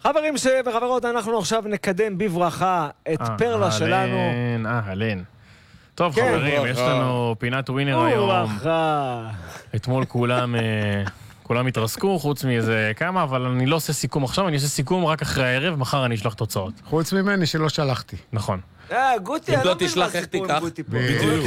חברים וחברות, אנחנו עכשיו נקדם בברכה את פרלה שלנו. אהלן. טוב חברים, יש לנו פינת ווינר היום. אתמול כולם התרסקו, חוץ מאיזה כמה, אבל אני לא עושה סיכום עכשיו, אני עושה סיכום רק אחרי הערב, מחר אני אשלח תוצאות. חוץ ממני שלא שלחתי. נכון. גוטי, אני לא תשלח איך תיקח. בדיוק.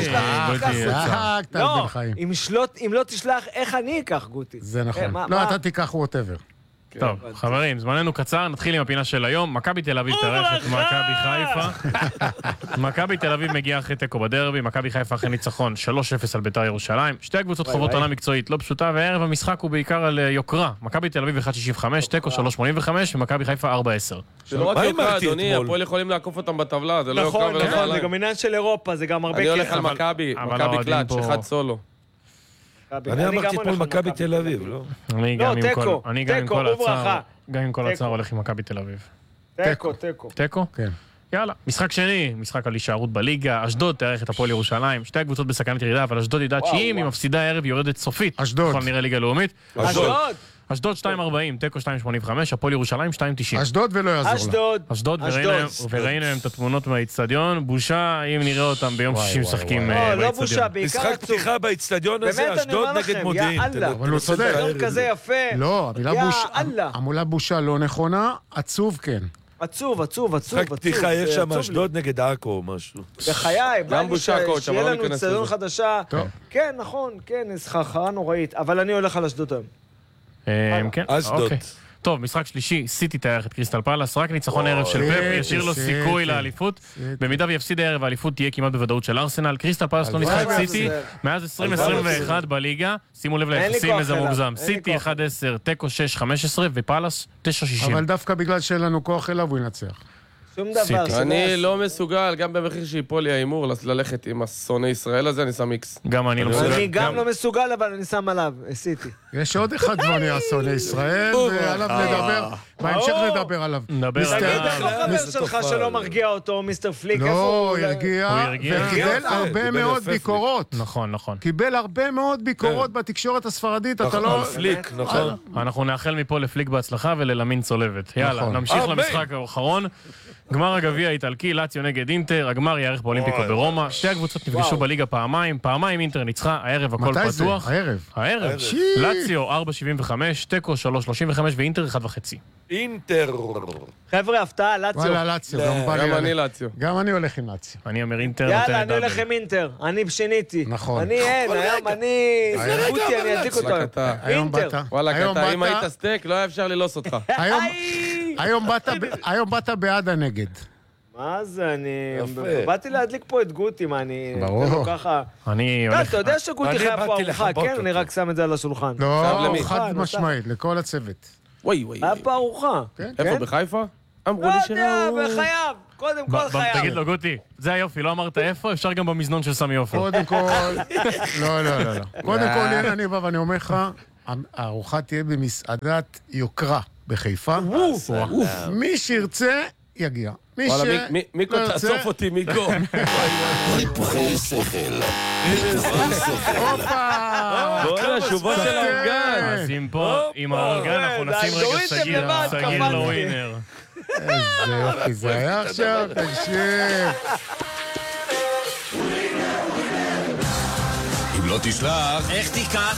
לא, אם לא תשלח איך אני אקח, גוטי. זה נכון. לא, אתה תיקח whatever. טוב, חברים, זמננו קצר, נתחיל עם הפינה של היום. מכבי תל אביב תארח את מכבי חיפה. מכבי תל אביב מגיעה אחרי תיקו בדרבי, מכבי חיפה אחרי ניצחון 3-0 על בית"ר ירושלים. שתי הקבוצות חוות עונה מקצועית לא פשוטה, וערב המשחק הוא בעיקר על יוקרה. מכבי תל אביב 1.65, תיקו 3.85 ומכבי חיפה 4.10. זה לא רק יוקרה, אדוני, הפועל יכולים לעקוף אותם בטבלה, זה לא יוקרה ולא נכון, זה גם עניין של אירופה, זה גם הרבה אני הולך על מכבי קלאץ', אחד סולו. אני אמרתי אתמול מכבי תל אביב, לא? אני גם עם כל הצער הולך עם מכבי תל אביב. תיקו. תיקו? כן. יאללה. משחק שני, משחק על הישארות בליגה. אשדוד תארח את הפועל ירושלים. שתי הקבוצות בסכנת ירידה, אבל אשדוד יודעת שאם היא מפסידה הערב, היא יורדת סופית. אשדוד. בכל נראה ליגה לאומית. אשדוד 2.40, תיקו 2.85, הפועל ירושלים 2.90. אשדוד ולא יעזור לה. אשדוד, וראינו להם את התמונות מהאצטדיון. בושה אם נראה אותם ביום שישי משחקים באצטדיון. לא בושה, בעיקר עצוב. משחק פתיחה באצטדיון הזה, אשדוד נגד מודיעין. אבל הוא צודק. אצטדיון כזה יפה. לא, המילה בושה לא נכונה, עצוב כן. עצוב. משחק פתיחה יש שם אשדוד נגד עכו או משהו. בחיי, שיהיה לנו אצטדיון חדשה. כן, נכון, כן, סחרחרה נוראית. אבל אני הולך על אשדוד היום. כן, אשדוד. טוב, משחק שלישי, סיטי תארח את קריסטל פלאס, רק ניצחון הערב של פפ ישאיר לו סיכוי לאליפות. במידה ויפסיד הערב, האליפות תהיה כמעט בוודאות של ארסנל. קריסטל פלאס לא ניצחה את סיטי מאז 2021 בליגה. שימו לב ליחסים איזה מוגזם. סיטי 1-10, תיקו 6-15 ופלאס 9-60. אבל דווקא בגלל שאין לנו כוח אליו הוא ינצח. שום דבר. אני לא מסוגל, גם במחיר שיפול לי האימור, ללכת עם השונא ישראל הזה, אני שם איקס. גם אני לא מסוגל. אני גם לא מסוגל, אבל אני שם עליו, סיטי. יש עוד אחד כבר נהיה שונא ישראל, ועליו נדבר, בהמשך נדבר עליו. נדבר תגיד, איך החבר שלך שלא מרגיע אותו, מיסטר פליק? לא, הוא הרגיע, וקיבל הרבה מאוד ביקורות. נכון. קיבל הרבה מאוד ביקורות בתקשורת הספרדית, אתה לא... פליק, נכון. אנחנו נאחל מפה לפליק בהצלחה וללמין צולבת. יאללה, נמשיך למשחק האחרון. גמר הגביע האיטלקי, לאציו נגד אינטר, הגמר יערך באולימפיקו ברומא, שתי הקבוצות נפגשו בליגה פעמיים אינטר ניצחה, הערב הכל פתוח. מתי זה? הערב. לאציו 4.75, תיקו 3.35 ואינטר 1.5. אינטר. חבר'ה, הפתעה, לאציו. וואלה, לאציו. גם אני לאציו. גם אני הולך עם לאציו. אני אומר אינטר. יאללה, אני הולך עם אינטר. אני שיניתי. נכון. אני היום גוטי, אני אדליק אותו. אינטר. וואלה, אם היית סטייק, לא היה אפשר ללוס אותך. היום באת בעד הנגד. מה זה, באתי להדליק פה את גוטי, מה אני... ברור. אתה יודע שגוטי חייב פה ארוחה, כן? אני רק שם את זה על השולחן. לא, חד משמעית, לכל הצוות. וואי. היה פה ארוחה. איפה, בחיפה? אמרו לי לא יודע, בחייב. קודם כל חייב. תגיד לו, גוטי, זה היופי, לא אמרת איפה? אפשר גם במזנון של סמי עופר. קודם כל... לא. קודם כל, אני בא ואני אומר לך, הארוחה תהיה במסעדת יוקרה בחיפה. מי שירצה, יגיע. מיקו, תאסוף אותי, מיקו. ריפוחי שכל. בואי לשובות של האורגן. נשים פה עם האורגן, אנחנו נשים רגע סגיר לווינר. איזה יופי, זה היה עכשיו, תקשיב. אם לא תשלח, איך תיקח?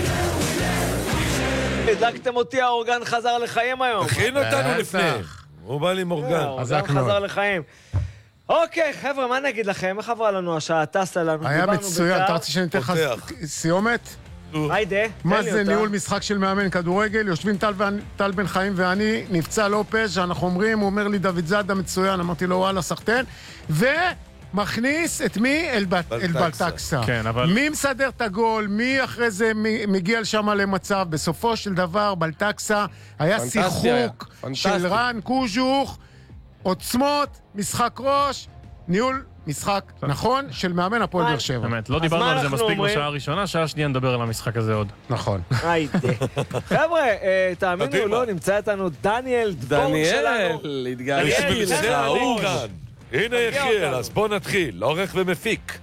הדלקתם אותי, האורגן חזר לחיים היום. הכין אותנו לפני. הוא בא לי מורגן. האורגן חזר לחיים. אוקיי, חבר'ה, מה נגיד לכם? איך עברה לנו השעה? טסה לנו. היה מצוין, אתה רוצה שאני אתן לך סיומת? היידה, מה זה ניהול משחק של מאמן כדורגל? יושבים טל בן חיים ואני, נפצע לופז, שאנחנו אומרים, הוא אומר לי דוד זאדה מצוין, אמרתי לו וואלה סחטן, ומכניס את מי? אל בלטקסה. מי מסדר את הגול, מי אחרי זה מגיע לשם למצב, בסופו של דבר בלטקסה היה שיחוק של רן קוז'וך, עוצמות, משחק ראש, ניהול משחק נכון של מאמן הפועל באר שבע. באמת, לא דיברנו על זה מספיק בשעה הראשונה, שעה שנייה נדבר על המשחק הזה עוד. נכון. חבר'ה, תאמינו, לא, נמצא איתנו דניאל דבור שלנו. דניאל, הנה יחיאל, אז בוא נתחיל. עורך ומפיק.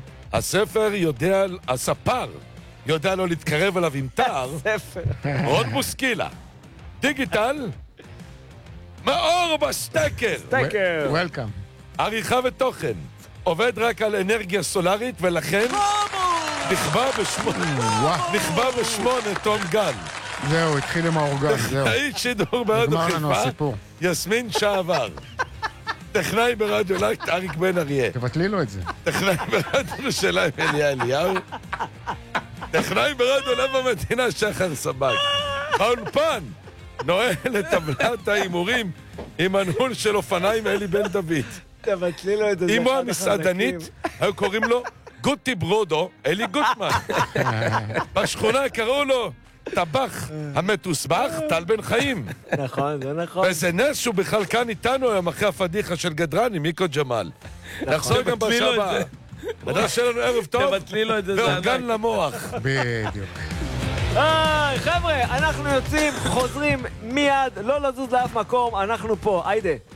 הספר יודע לו להתקרב אליו עם תאר. רון בוסקילה. דיגיטל, מאור בסטקר. סטקר. וולקאם. עריכה ותוכן. עובד רק על אנרגיה סולארית, ולכן נכבה בשמונה תום גל. זהו, התחיל עם האורגן, זהו. טכנאית שידור בהודו נגמר לנו חיפה, הסיפור. יסמין שעבר. טכנאי ברדיו לייט, אריק בן אריה. תבטלי לו את זה. טכנאי ברדיו ירושלים, אליה אליהו. טכנאי ברדיו לב המדינה, שחר סבג. האולפן נועל את טבלת ההימורים עם הניהול של אופניים אלי בן דוד. תבטלי לו את זה. אמו המסעדנית, היו קוראים לו גוטי ברודו, אלי גוטמן. בשכונה קראו לו טבח המתוסבך, טל בן חיים. נכון, זה נכון. וזה נס שהוא בכלל כאן איתנו היום אחרי הפדיחה של גדרני, מיקו ג'מאל. נחזור גם בשעה הבאה. נדע שיהיה לנו ערב טוב, תבטלי לו את זה. ואורגן למוח. בדיוק. חבר'ה, אנחנו יוצאים, חוזרים מיד, לא לזוז לאף מקום, אנחנו פה, היידה.